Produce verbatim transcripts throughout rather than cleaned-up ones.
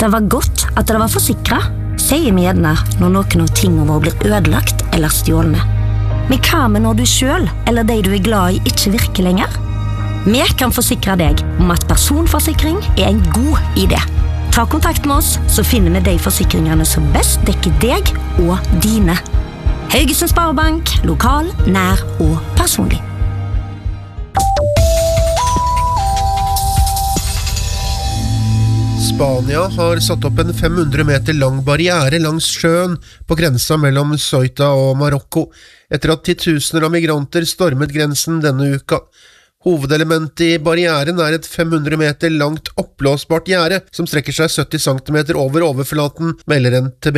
Det var godt at det var forsikret, sier vi gjerne når noen av tingene våre blir ødelagt eller stjålne. Men hva med når du selv, eller de du er glad i, ikke virker lenger? Vi kan forsikre deg om at personforsikring er en god idé. Ta kontakt med oss, så finner vi de forsikringene som best dekker deg og dine. Haugesund Sparebank, lokal, nær og personlig. Spania har satt opp en fem hundre meter lang barriere langs sjøen på grensa mellom Ceuta og Marokko, etter at titusener av migranter stormet grensen denne uka. Hovedelementet i barrieren er et fem hundre meter langt oppblåsbart gjerde som strekker seg sytti centimeter over overflaten, melder N T B.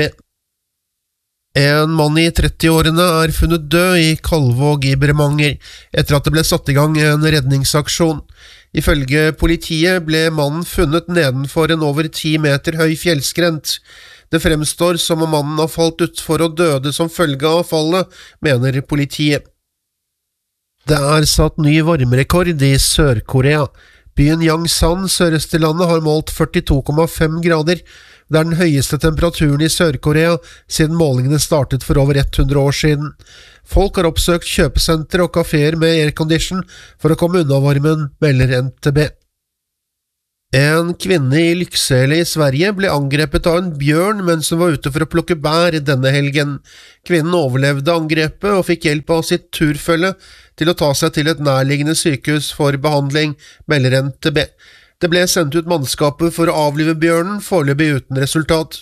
En mann i trettiårene er funnet død i Kalvåg i Bremanger, etter at det ble satt i gang en redningsaksjon. Ifølge politiet ble mannen funnet nedenfor en over ti meter høy fjellskrent. Det fremstår som om mannen har falt utfor og døde som følge av fallet, mener politiet. Det er satt ny varmerekord i Sør-Korea. Byen Yangsan, sørøst i landet, har målt førtito komma fem grader. Det er den høyeste temperaturen i Sør-Korea siden målingene startet for over hundre år siden. Folk har oppsøkt kjøpesentre og kaféer med aircondition for å komme unna varmen, melder N T B. En kvinne i Lycksele i Sverige ble angrepet av en bjørn mens hun var ute for å plukke bær denne helgen. Kvinnen overlevde angrepet og fikk hjelp av sitt turfølge til å ta seg til et nærliggende sykehus for behandling, melder N T B. Det ble sendt ut mannskapet for å avlive bjørnen, foreløpig uten resultat.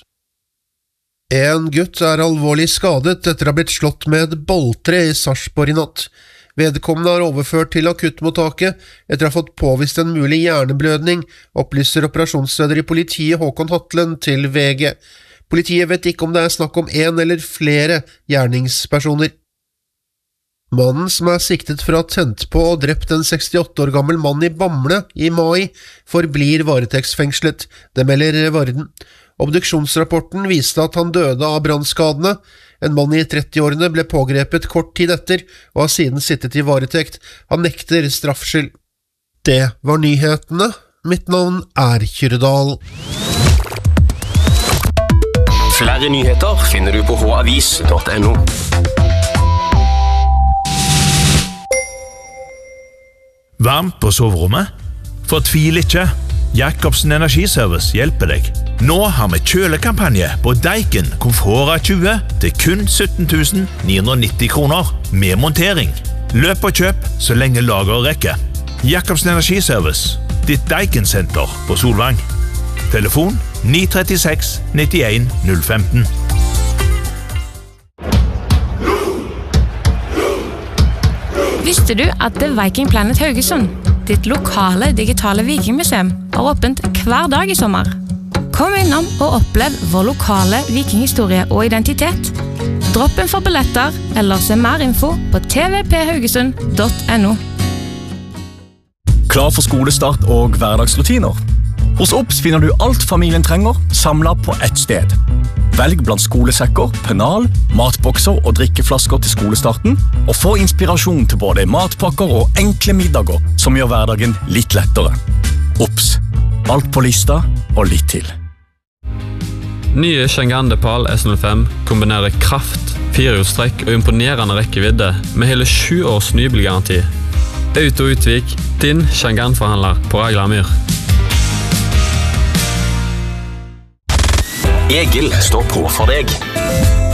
En gutt er alvorlig skadet etter å ha blitt slått med et boltre i Sarpsborg i natt. Vedkommende er overført til akuttmottaket etter å ha fått påvist en mulig hjerneblødning, opplyser operasjonsleder i politiet Håkon Hatlen til V G. Politiet vet ikke om det er snakk om en eller flere gjerningspersoner. Mannen som er siktet for å ha tent på og drept en sekstiåtte år gammel mann i Bamble i mai, forblir varetektsfengslet, det melder Varden. Obduksjonsrapporten viste at han døde av brannskadene. En mann i trettiårene ble pågrepet kort tid etter, og har siden sittet i varetekt. Han nekter straffskyld. Det var nyhetene. Mitt navn er Kyrdal. Flere nyheter finner du på h avis punktum no. Varmt på soverommet? Fortvil ikke. Jacobsen Energiservice hjelper deg. Nå har vi kjølekampanje på Daikin Komfora tjue til kun sytten tusen ni hundre og nitti kroner med montering. Løp og kjøp så lenge lager rekker. Jacobsen Energiservice, ditt Daikin-senter på Solvang. Telefon ni tre seks ni en null fem. Visste du at The Viking Planet Haugesund, ditt lokale digitale vikingmuseum, har åpent hver dag i sommer? Kom innom og opplev vår lokale vikinghistorie og identitet. Dropp en for billetter, eller se mer info på t v p haugesund punktum no. Klar for skolestart og hverdagsrutiner? Hos Obs finner du alt familien trenger, samlet på ett sted. Velg blant skolesekker, pennal, matbokser og drikkeflasker til skolestarten, og få inspirasjon til både matpakker og enkle middager som gjør hverdagen litt lettere. Obs. Alt på lista og litt til. Nye Shangan Depal S null fem kombinerer kraft, firehjulstrekk og imponerende rekkevidde med hele sju års nybilgaranti. Auto Utvik, din Shangan-forhandler på Raglamyr. Egil står på for deg.